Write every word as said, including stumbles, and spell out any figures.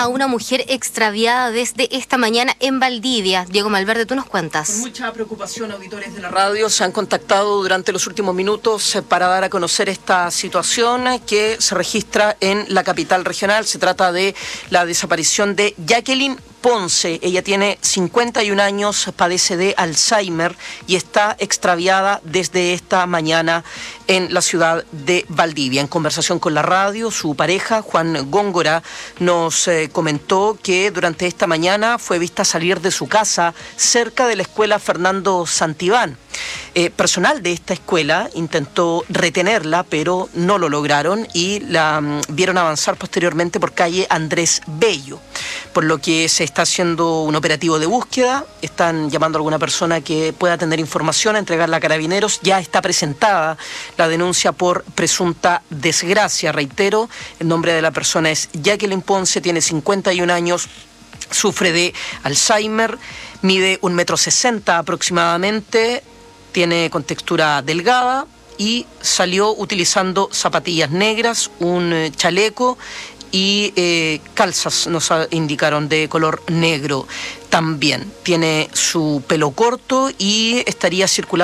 a una mujer extraviada desde esta mañana en Valdivia. Diego Malverde, tú nos cuentas. Con mucha preocupación, auditores de la radio se han contactado durante los últimos minutos para dar a conocer esta situación que se registra en la capital regional. Se trata de la desaparición de Jacqueline Ponce. Ella tiene cincuenta y un años, padece de Alzheimer y está extraviada desde esta mañana en la ciudad de Valdivia. En conversación con la radio, su pareja, Juan Góngora, nos eh, comentó que durante esta mañana fue vista salir de su casa cerca de la escuela Fernando Santibán. Eh, personal de esta escuela intentó retenerla, pero no lo lograron y la um, vieron avanzar posteriormente por calle Andrés Bello, por lo que se está haciendo un operativo de búsqueda. Están llamando a alguna persona que pueda tener información a entregarla a Carabineros. Ya está presentada la denuncia por presunta desgracia. Reitero, el nombre de la persona es Jacqueline Ponce, tiene cincuenta y un años, sufre de Alzheimer, mide un metro sesenta aproximadamente, tiene contextura delgada y salió utilizando zapatillas negras, un eh, chaleco y eh, calzas, nos indicaron, de color negro también. Tiene su pelo corto y estaría circulando